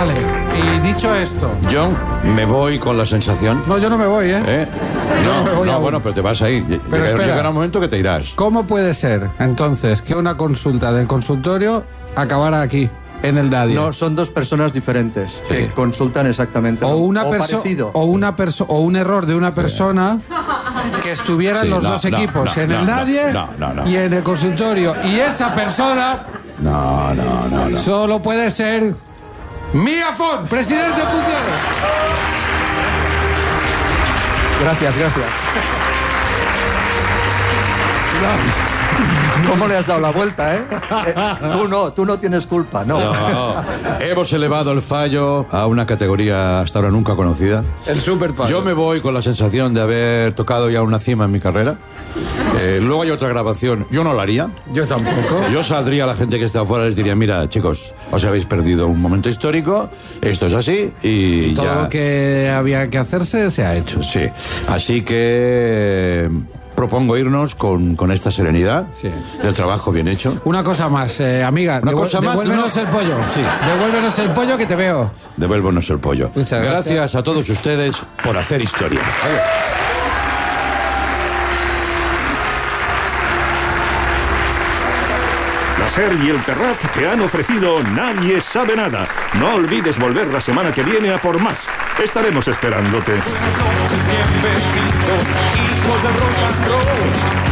Vale, y dicho esto... Yo me voy con la sensación... No, yo no me voy, ¿eh? Yo no me voy aún. bueno, pero te vas a ir. Pero espera. Llegará un momento que te irás. ¿Cómo puede ser, entonces, que una consulta del consultorio acabara aquí, en el Nadie? No, son dos personas diferentes que consultan exactamente parecido. O un error de una persona que estuvieran los dos equipos, en el Nadie y en el consultorio. Y esa persona... No. Solo puede ser Mía Font, presidente en funciones. Gracias. ¿Cómo le has dado la vuelta, Tú no tienes culpa, no. Hemos elevado el fallo a una categoría hasta ahora nunca conocida. El super fallo. Yo me voy con la sensación de haber tocado ya una cima en mi carrera. Luego hay otra grabación. Yo no la haría. Yo tampoco. Yo saldría a la gente que está afuera y les diría, mira, chicos, os habéis perdido un momento histórico, esto es así y todo ya... lo que había que hacerse se ha hecho. Sí, así que... propongo irnos con esta serenidad del trabajo bien hecho. Una cosa más, amiga. Devuélvenos el pollo. Sí. Devuélvenos el pollo que te veo. Devuélvenos el pollo. Muchas gracias a todos ustedes por hacer historia. La SER y el Terrat te han ofrecido Nadie sabe nada. No olvides volver la semana que viene a por más. Estaremos esperándote. Buenas noches, bienvenidos, hijos del rock and roll.